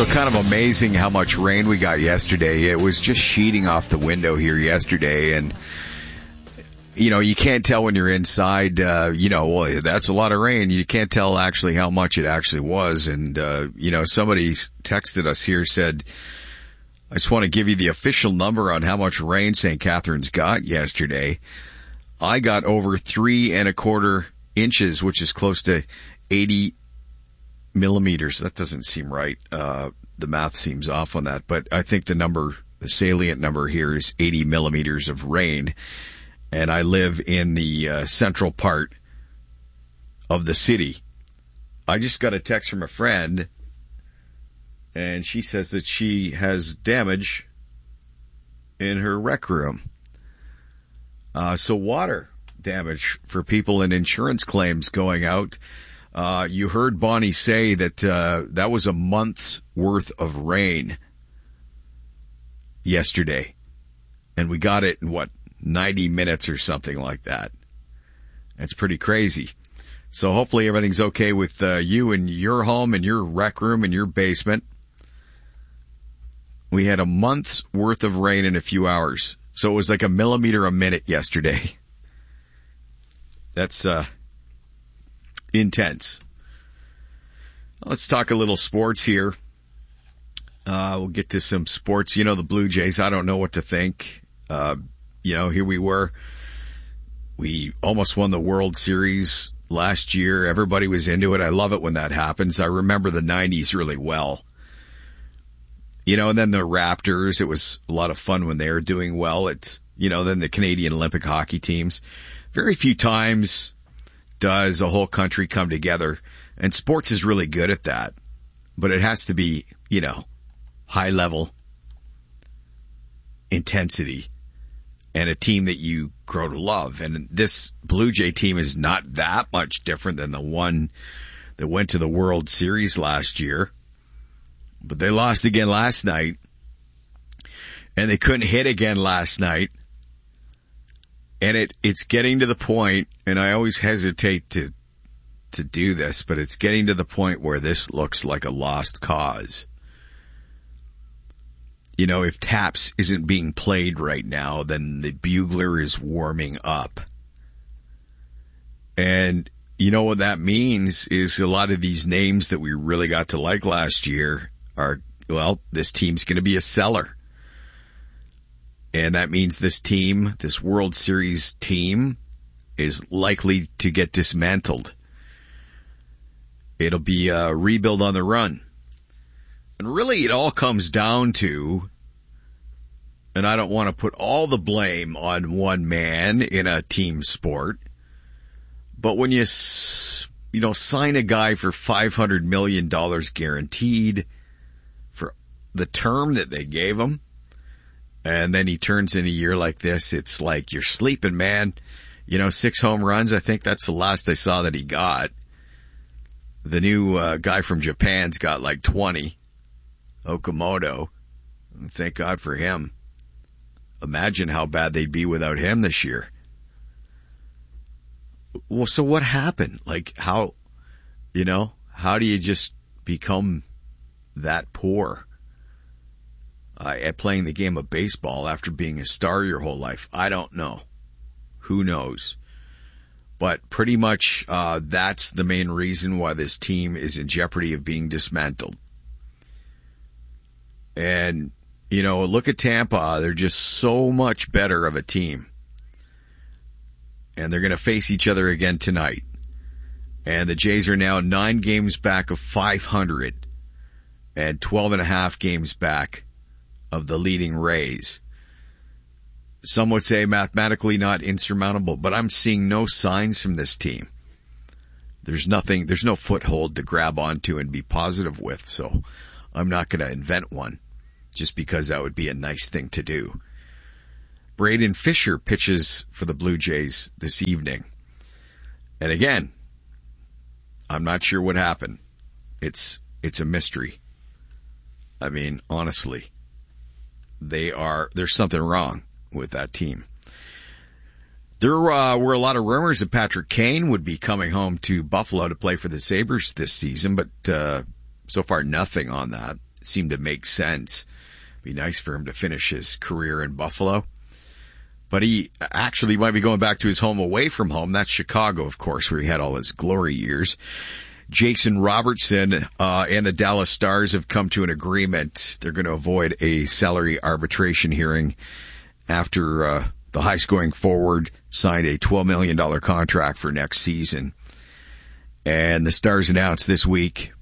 So kind of amazing how much rain we got yesterday. It was just sheeting off the window here yesterday, and you can't tell when you're inside, well, that's a lot of rain. You can't tell actually how much it actually was. And, somebody texted us here, said, I just want to give you the official number on how much rain St. Catharines got yesterday. I got over 3.25 inches, which is close to 80 millimeters. That doesn't seem right. The math seems off on that, but I think the salient number here is 80 millimeters of rain. And I live in the central part of the city. I just got a text from a friend, and she says that she has damage in her rec room. So water damage for people in insurance claims going out. You heard Bonnie say that that was a month's worth of rain yesterday. And we got it in 90 minutes or something like that. That's pretty crazy. So hopefully everything's okay with you and your home and your rec room and your basement. We had a month's worth of rain in a few hours. So it was like a millimeter a minute yesterday. That's intense. Let's talk a little sports here. We'll get to some sports. The Blue Jays, I don't know what to think. Here we were. We almost won the World Series last year. Everybody was into it. I love it when that happens. I remember the 90s really well. And then the Raptors, it was a lot of fun when they were doing well. It's, then the Canadian Olympic hockey teams. Very few times does a whole country come together, and sports is really good at that. But it has to be, high level intensity and a team that you grow to love. And this Blue Jay team is not that much different than the one that went to the World Series last year. But they lost again last night, and they couldn't hit again last night. And it's getting to the point, and I always hesitate to do this, but it's getting to the point where this looks like a lost cause. If Taps isn't being played right now, then the bugler is warming up. And what that means is a lot of these names that we really got to like last year this team's going to be a seller. And that means this World Series team, is likely to get dismantled. It'll be a rebuild on the run. And really it all comes down to, and I don't want to put all the blame on one man in a team sport, but when you sign a guy for $500 million guaranteed for the term that they gave him, and then he turns in a year like this, it's like you're sleeping, man. 6 home runs, I think that's the last I saw that he got. The new guy from Japan's got like 20. Okamoto. Thank God for him. Imagine how bad they'd be without him this year. Well, so what happened? How do you just become that poor at playing the game of baseball after being a star your whole life? I don't know. Who knows? But pretty much that's the main reason why this team is in jeopardy of being dismantled. And, look at Tampa. They're just so much better of a team. And they're going to face each other again tonight. And the Jays are now 9 games back of 500 and 12.5 games back of the leading Rays. Some would say mathematically not insurmountable, but I'm seeing no signs from this team. There's no foothold to grab onto and be positive with, so I'm not going to invent one just because that would be a nice thing to do. Braden Fisher pitches for the Blue Jays this evening. And again, I'm not sure what happened. It's a mystery. I mean, honestly, there's something wrong with that team. There were a lot of rumors that Patrick Kane would be coming home to Buffalo to play for the Sabres this season, but so far nothing on that. seemed to make sense. Be nice for him to finish his career in Buffalo. But he actually might be going back to his home away from home. That's Chicago, of course, where he had all his glory years. Jason Robertson and the Dallas Stars have come to an agreement. They're going to avoid a salary arbitration hearing after the high-scoring forward signed a $12 million contract for next season. And the Stars announced this week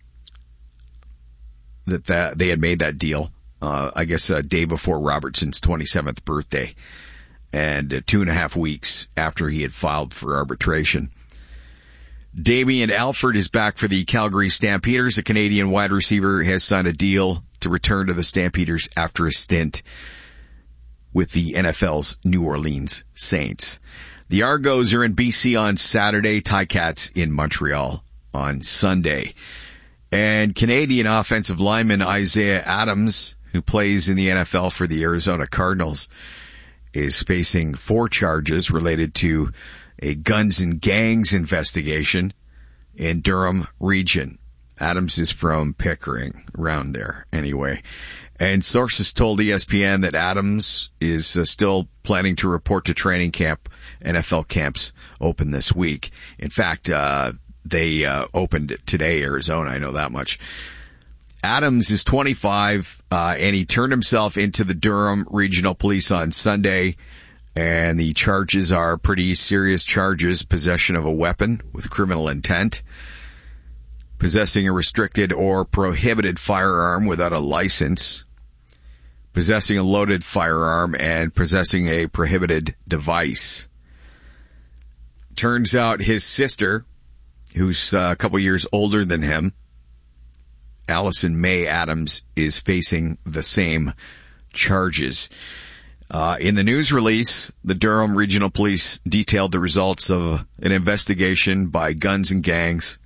that they had made that deal, I guess a day before Robertson's 27th birthday, and 2.5 weeks after he had filed for arbitration. Damian Alford is back for the Calgary Stampeders. The Canadian wide receiver has signed a deal to return to the Stampeders after a stint with the NFL's New Orleans Saints. The Argos are in BC on Saturday, Ticats in Montreal on Sunday. And Canadian offensive lineman Isaiah Adams, who plays in the NFL for the Arizona Cardinals, is facing 4 charges related to a guns and gangs investigation in Durham region. Adams is from Pickering, around there anyway. And sources told ESPN that Adams is still planning to report to training camp. NFL camps open this week. In fact, they opened today, Arizona. I know that much. Adams is 25, and he turned himself into the Durham Regional Police on Sunday. And the charges are pretty serious charges: possession of a weapon with criminal intent, possessing a restricted or prohibited firearm without a license, possessing a loaded firearm, and possessing a prohibited device. Turns out his sister, who's a couple years older than him, Allison Mae Adams, is facing the same charges. In the news release, the Durham Regional Police detailed the results of an investigation by Guns and Gangs.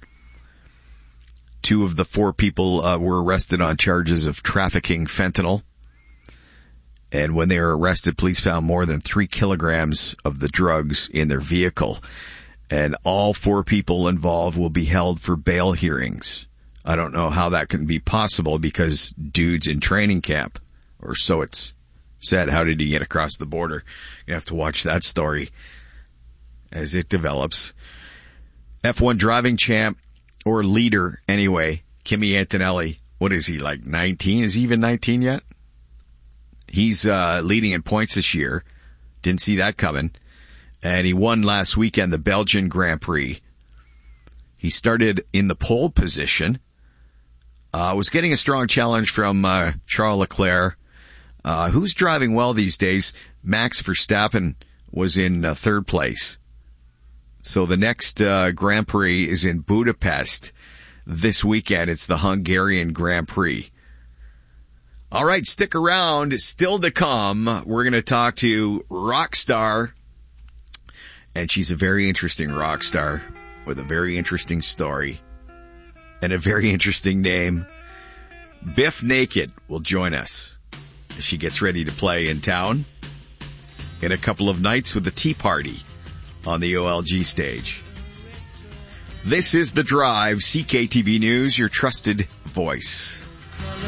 2 of the 4 people were arrested on charges of trafficking fentanyl. And when they were arrested, police found more than 3 kilograms of the drugs in their vehicle. And all 4 people involved will be held for bail hearings. I don't know how that can be possible because dude's in training camp, or so it's said. How did he get across the border? You have to watch that story as it develops. F1 driving champ, or leader anyway, Kimi Antonelli. What is he, like 19? Is he even 19 yet? He's leading in points this year. Didn't see that coming. And he won last weekend the Belgian Grand Prix. He started in the pole position. Was getting a strong challenge from Charles Leclerc, who's driving well these days. Max Verstappen was in 3rd place. So the next Grand Prix is in Budapest this weekend. It's the Hungarian Grand Prix. All right, stick around. Still to come, we're going to talk to rock star, and she's a very interesting rock star with a very interesting story and a very interesting name. Biff Naked will join us as she gets ready to play in town in a couple of nights with the Tea Party on the OLG stage. This is The Drive, CKTV News, your trusted voice.